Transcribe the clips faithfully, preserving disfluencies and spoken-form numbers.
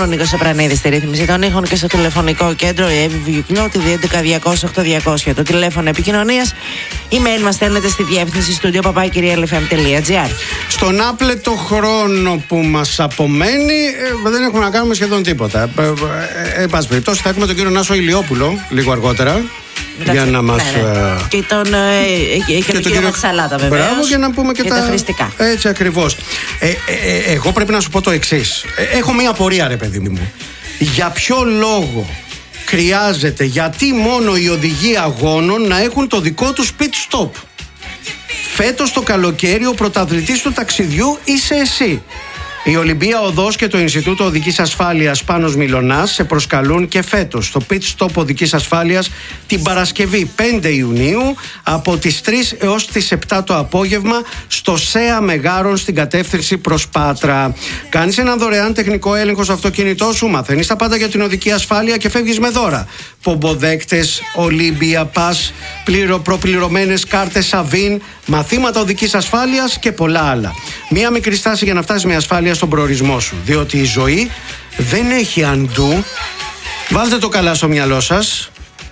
ο Νίκος Σοπρανίδης στη ρύθμιση των ήχων και στο τηλεφωνικό κέντρο η Εύη Βιουκλώτη ένα ένα διακόσια οκτώ διακόσια. Το τηλέφωνο επικοινωνίας. Email μας στέλνετε στη διεύθυνση στούντιο παπάκι κυρία ελ εφ εμ τελεία τζι άρ. Στον άπλετο χρόνο που μας απομένει ε, δεν έχουμε να κάνουμε σχεδόν τίποτα. Ε, ε, ε, εν πάση περιπτώσει, θα έχουμε τον κύριο Νάσο Ηλιόπουλο λίγο αργότερα. Εντάξει, για να μας. Ναι, ναι. Ε, και τον, ε, και, και τον κύριο Ματσαλάτα, βεβαίως. Μπράβο, για να πούμε και, και τα, τα χρηστικά. Έτσι ακριβώς. Ε, ε, ε, εγώ πρέπει να σου πω το εξής. Ε, έχω μία απορία, ρε παιδί μου. Για ποιο λόγο χρειάζεται, γιατί μόνο οι οδηγοί αγώνων να έχουν το δικό τους pit stop? Φέτος το καλοκαίρι ο πρωταθλητής του ταξιδιού είσαι εσύ. Η Ολυμπία Οδός και το Ινστιτούτο Οδικής Ασφάλειας Πάνος Μιλωνάς σε προσκαλούν και φέτος στο Pit Stop Οδικής Ασφάλειας την Παρασκευή πέντε Ιουνίου από τις τρεις έως τις επτά το απόγευμα στο ΣΕΑ Μεγάρων στην κατεύθυνση προς Πάτρα. Κάνεις έναν δωρεάν τεχνικό έλεγχο στο αυτοκίνητό σου, μαθαίνεις τα πάντα για την οδική ασφάλεια και φεύγεις με δώρα. Πομποδέκτες, Olympia Pass, πληρο, προπληρωμένες κάρτες Savin, μαθήματα οδικής ασφάλειας και πολλά άλλα. Μία μικρή στάση για να φτάσεις με ασφάλεια στον προορισμό σου, διότι η ζωή δεν έχει αντού. Βάλτε το καλά στο μυαλό σας.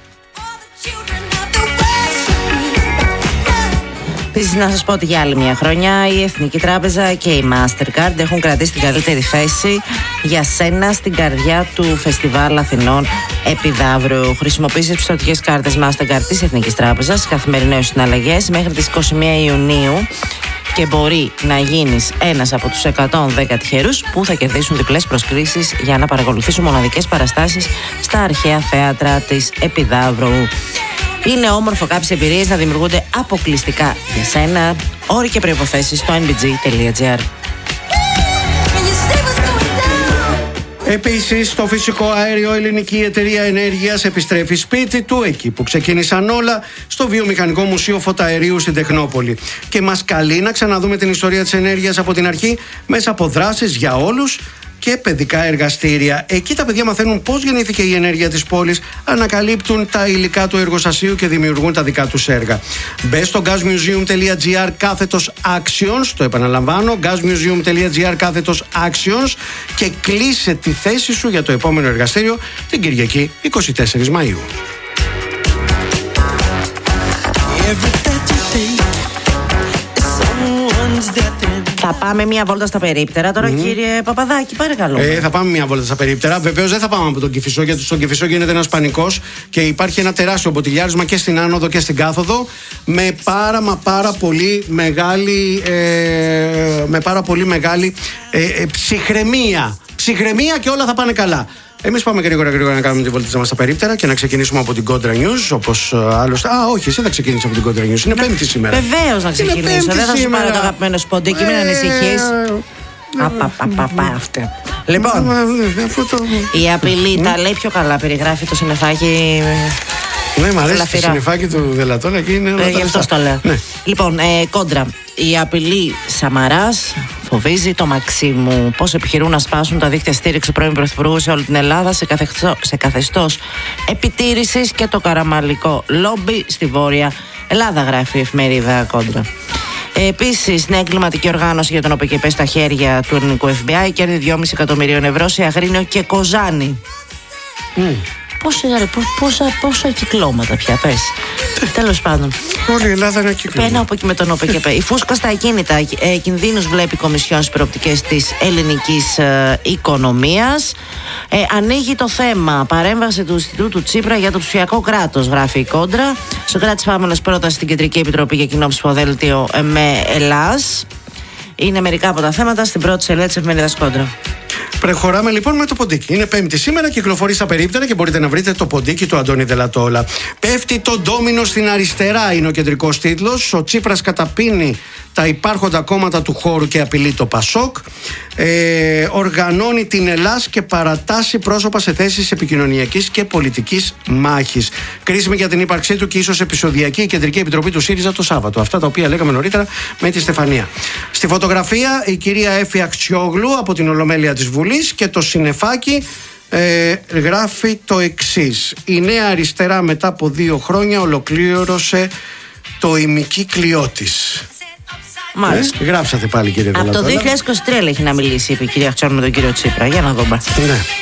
Επίσης, να σας πω ότι για άλλη μια χρονιά η Εθνική Τράπεζα και η Mastercard έχουν κρατήσει την καλύτερη θέση για σένα στην καρδιά του Φεστιβάλ Αθηνών Επιδαύρου. Χρησιμοποίησε τις πιστωτικές κάρτες Mastercard της Εθνικής Τράπεζας στις καθημερινές συναλλαγές μέχρι τις είκοσι μία Ιουνίου και μπορεί να γίνεις ένας από τους εκατόν δέκα τυχερούς που θα κερδίσουν διπλές προσκλήσεις για να παρακολουθήσουν μοναδικές παραστάσεις στα αρχαία θέατρα της Επιδαύρου. Είναι όμορφο κάποιες εμπειρίες να δημιουργούνται αποκλειστικά για σένα. Όροι και προϋποθέσεις στο εν μπι τζι τελεία τζι άρ. Επίσης, στο φυσικό αέριο Ελληνική Εταιρεία Ενέργειας επιστρέφει σπίτι του, εκεί που ξεκίνησαν όλα, στο Βιομηχανικό Μουσείο Φωταερίου στην Τεχνόπολη. Και μας καλεί να ξαναδούμε την ιστορία της ενέργειας από την αρχή μέσα από δράσεις για όλους και παιδικά εργαστήρια. Εκεί τα παιδιά μαθαίνουν πώς γεννήθηκε η ενέργεια της πόλης, ανακαλύπτουν τα υλικά του εργοστασίου και δημιουργούν τα δικά τους έργα. Μπες στο gasmuseum τελεία τζι άρ κάθετος actions, το επαναλαμβάνω, gasmuseum τελεία τζι άρ κάθετος actions και κλείσε τη θέση σου για το επόμενο εργαστήριο την Κυριακή εικοστή τέταρτη Μαΐου. Θα πάμε μια βόλτα στα περίπτερα τώρα, mm. κύριε Παπαδάκη, παρακαλώ. Ε, θα πάμε μια βόλτα στα περίπτερα. Βεβαίως δεν θα πάμε από τον Κηφισό, γιατί στον Κηφισό γίνεται ένας πανικός και υπάρχει ένα τεράστιο μποτιλιάρισμα και στην άνοδο και στην κάθοδο με πάρα μα πάρα πολύ μεγάλη, ε, με πάρα πολύ μεγάλη ε, ε, ψυχραιμία. Ψυχραιμία και όλα θα πάνε καλά. Εμείς πάμε γρήγορα γρήγορα να κάνουμε τη βολτίτσα μας στα περίπτερα και να ξεκινήσουμε από την Κόντρα News, όπως άλλωστε. Α, όχι, εσύ θα ξεκινήσεις από την Κόντρα News. Είναι Πέμπτη σήμερα. Βεβαίως να ξεκινήσω. Δεν θα σου πάρω το αγαπημένο σποντίκι, μην ανησυχείς. Απαπαπαπα αυτό. Λοιπόν, η απειλή τα λέει πιο καλά. Περιγράφει το συννεφάκι. Ναι, μ' αρέσει το συννεφάκι του Δελατόλα και είναι όλα τα γι' αυτό το λέω. Λοιπόν, Κόντρα. Η απειλή Σαμαράς φοβίζει το Μαξίμου. Πώς επιχειρούν να σπάσουν τα δίκτυα στήριξη πρώην πρωθυπουργού σε όλη την Ελλάδα σε, καθεστώ, σε καθεστώς επιτήρησης και το καραμαλικό λόμπι στη Βόρεια Ελλάδα, γράφει η εφημερίδα Κόντρα. Επίσης, νέα εγκληματική οργάνωση για τον ΟΠΕΚΕΠΕ στα χέρια του ελληνικού εφ μπι άι, κέρδη δυόμισι εκατομμυρίων ευρώ σε Αγρίνιο και Κοζάνη. Mm. Πόσα, πόσα, πόσα κυκλώματα πια, πες. Τέλος πάντων. Όλη η Ελλάδα είναι κυκλώματα. Πένα από εκεί με τον ΟΠΕΚΕΠΕ. Η φούσκα στα ακίνητα. Ε, κινδύνους βλέπει η Κομισιόν στις προοπτικές της ελληνικής ε, οικονομίας. Ε, ανοίγει το θέμα. Παρέμβαση του Ινστιτούτου Τσίπρα για το ψηφιακό κράτος, γράφει η Κόντρα. Σοκράτης Πάμελος πρόταση στην Κεντρική Επιτροπή για κοινό ψηφοδέλτιο ε, με Ελλάς. Είναι μερικά από τα θέματα στην πρώτη σελίδα της εφημερίδας Κόντρα. Προχωράμε λοιπόν με το ποντίκι. Είναι Πέμπτη σήμερα, κυκλοφορεί στα περίπτερα και μπορείτε να βρείτε το ποντίκι του Αντώνη Δελατόλα. Πέφτει το ντόμινο στην αριστερά, είναι ο κεντρικός τίτλος. Ο Τσίπρας καταπίνει τα υπάρχοντα κόμματα του χώρου και απειλεί το Πασόκ. Ε, οργανώνει την Ελλάς και παρατάσσει πρόσωπα σε θέσεις επικοινωνιακής και πολιτικής μάχης. Κρίσιμη για την ύπαρξή του και ίσως επεισοδιακή η Κεντρική Επιτροπή του ΣΥΡΙΖΑ το Σάββατο. Αυτά τα οποία λέγαμε νωρίτερα με τη Στεφανία. Στη φωτογραφία η κυρία Έφη Αξιόγλου από την Ολομέλεια της Βουλής και το συννεφάκι ε, γράφει το εξής. Η Νέα Αριστερά μετά από δύο χρόνια ολοκλήρωσε το ημικύκλιό της. Μάλιστα. Ε, γράψατε πάλι, κύριε Δελατόλα. Από το δύο χιλιάδες είκοσι τρία έχει να μιλήσει, είπε η κυρία Αξιόγλου με τον κύριο Τσίπρα. Για να δούμε. Ναι.